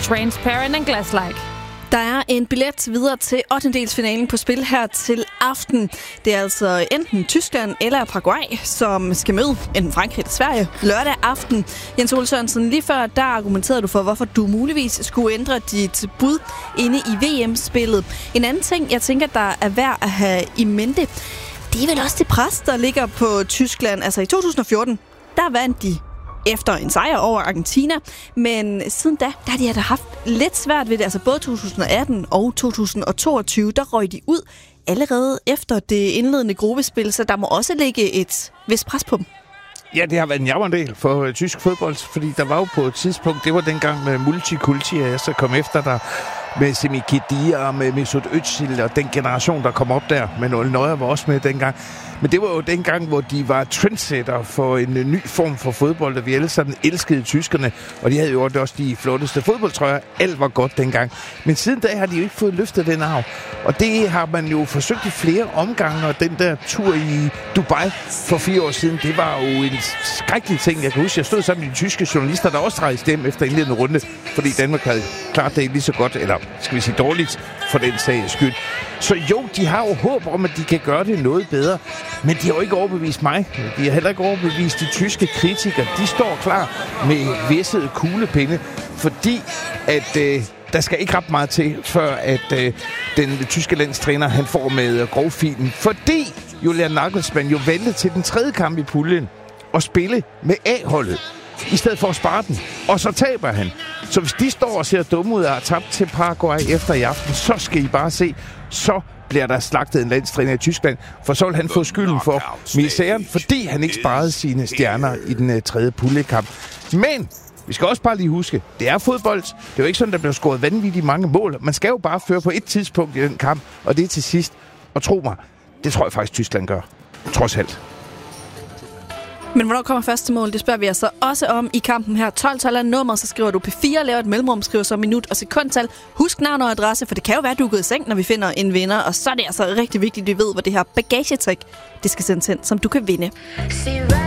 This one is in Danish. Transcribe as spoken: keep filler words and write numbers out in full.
Transparent and Glass-like. Der er en billet videre til ottendedelsfinalen på spil her til aften. Det er altså enten Tyskland eller Paraguay, som skal møde enten Frankrig eller Sverige lørdag aften. Jens Ole Sørensen, lige før der argumenterede du for, hvorfor du muligvis skulle ændre dit bud inde i V M-spillet. En anden ting, jeg tænker, der er værd at have i mente, det er vel også det pres, der ligger på Tyskland. Altså i to tusind og fjorten, der vandt de efter en sejr over Argentina, men siden da, der har de haft lidt svært ved det. Altså både to tusind og atten og to tusind og toogtyve, der røg de ud allerede efter det indledende gruppespil, så der må også ligge et vist pres på dem. Ja, det har været en jammerdel for uh, tysk fodbold, fordi der var jo på et tidspunkt, det var dengang med multikulti, at jeg så kom efter der med Semi Khedira og med Mesut Özil og den generation, der kom op der. Men Ole Neuer var også med dengang. Men det var jo dengang, hvor de var trendsetter for en ny form for fodbold, og vi alle sammen elskede tyskerne, og de havde jo også de flotteste fodboldtrøjer. Alt var godt dengang. Men siden da har de jo ikke fået løftet den arv. Og det har man jo forsøgt i flere omgange, og den der tur i Dubai for fire år siden, det var jo en skrækkelig ting. Jeg kan huske, jeg stod sammen med de tyske journalister, der også rejste hjem efter indledende runde, fordi Danmark havde klart det lige så godt, eller skal vi sige dårligt, for den sags skyld. Så jo, de har jo håb om, at de kan gøre det noget bedre, men de har jo ikke overbevist mig. De har heller ikke overbevist de tyske kritikere. De står klar med væssede kuglepinde, fordi at øh, der skal ikke ret meget til, før at øh, den tyske landstræner han får med grovfilen. Fordi Julian Nagelsmann jo valgte til den tredje kamp i puljen at spille med A-holdet, i stedet for at spare den. Og så taber han. Så hvis de står og ser dumme ud og har tabt til Paraguay efter i aften, så skal I bare se, så bliver der slagtet en landstræner i Tyskland, for så vil han få skylden for misæren, fordi han ikke sparede sine stjerner i den uh, tredje puljekamp. Men vi skal også bare lige huske, det er fodbold. Det er jo ikke sådan, der bliver scoret vanvittigt mange mål. Man skal jo bare føre på et tidspunkt i den kamp, og det er til sidst. Og tro mig, det tror jeg faktisk, Tyskland gør. Trods alt. Men hvornår kommer første mål? Det spørger vi altså også om i kampen her. tolv-tal er nummer, så skriver du P fire, laver et mellemrum, skriver så minut og sekundtal. Husk navn og adresse, for det kan jo være, at du er gået i seng, når vi finder en vinder. Og så er det altså rigtig vigtigt, at vi ved, hvor det her bagagetræk, det skal sendes hen, som du kan vinde.